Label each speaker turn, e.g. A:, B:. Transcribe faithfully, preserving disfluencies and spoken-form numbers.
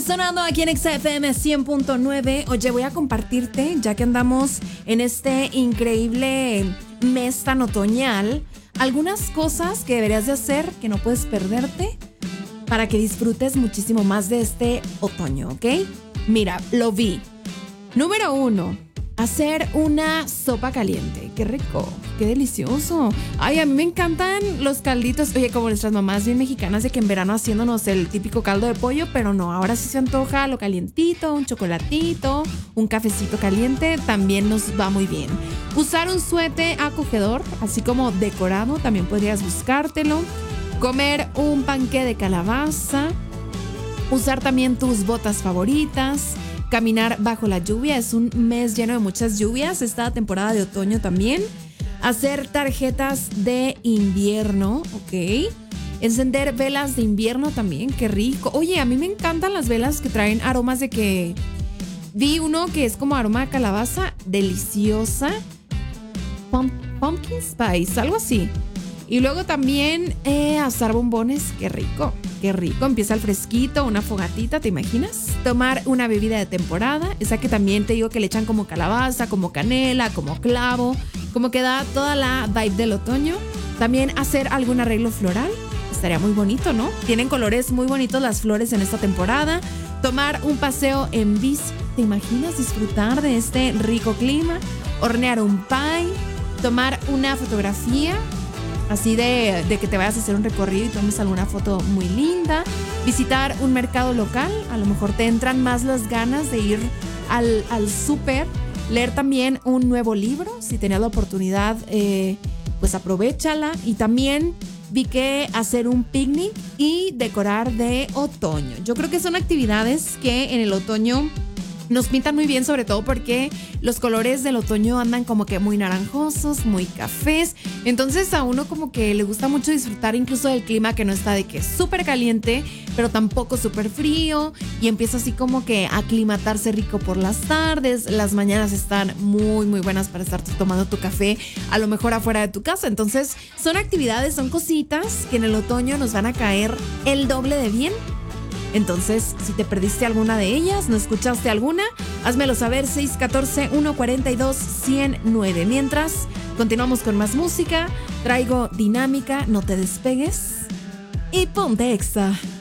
A: sonando aquí en Exa F M cien punto nueve. Oye, voy a compartirte, ya que andamos en este increíble mes tan otoñal, algunas cosas que deberías de hacer que no puedes perderte para que disfrutes muchísimo más de este otoño, ¿ok? Mira, lo vi. Número uno, hacer una sopa caliente. Qué rico, qué delicioso. Ay, a mí me encantan los calditos. Oye, como nuestras mamás bien mexicanas, de que en verano haciéndonos el típico caldo de pollo, pero no, ahora sí se antoja lo calientito, un chocolatito, un cafecito caliente, también nos va muy bien. Usar un suéter acogedor, así como decorado, también podrías buscártelo. Comer un panqué de calabaza. Usar también tus botas favoritas. Caminar bajo la lluvia, es un mes lleno de muchas lluvias, esta temporada de otoño también. Hacer tarjetas de invierno, ok. Encender velas de invierno también, qué rico. Oye, a mí me encantan las velas que traen aromas de que... Vi uno que es como aroma de calabaza, deliciosa. Pump, pumpkin spice, algo así. Y luego también eh, asar bombones, qué rico, qué rico. Empieza el fresquito, una fogatita, ¿te imaginas? Tomar una bebida de temporada, esa que también te digo que le echan como calabaza, como canela, como clavo, como que da toda la vibe del otoño. También hacer algún arreglo floral, estaría muy bonito, ¿no? Tienen colores muy bonitos las flores en esta temporada. Tomar un paseo en bici, ¿te imaginas? Disfrutar de este rico clima. Hornear un pie, tomar una fotografía, así de, de que te vayas a hacer un recorrido y tomes alguna foto muy linda. Visitar un mercado local, a lo mejor te entran más las ganas de ir al, al súper. Leer también un nuevo libro, si tenías la oportunidad, eh, pues aprovéchala. Y también vi que hacer un picnic y decorar de otoño. Yo creo que son actividades que en el otoño nos pintan muy bien, sobre todo porque los colores del otoño andan como que muy naranjosos, muy cafés. Entonces a uno como que le gusta mucho disfrutar incluso del clima, que no está de que es súper caliente, pero tampoco súper frío. Y empieza así como que a aclimatarse rico por las tardes. Las mañanas están muy, muy buenas para estar tomando tu café, a lo mejor afuera de tu casa. Entonces son actividades, son cositas que en el otoño nos van a caer el doble de bien. Entonces, si te perdiste alguna de ellas, no escuchaste alguna, házmelo saber, seis uno cuatro, uno cuatro dos, uno cero nueve. Mientras, continuamos con más música, traigo dinámica, no te despegues y ponte Exa.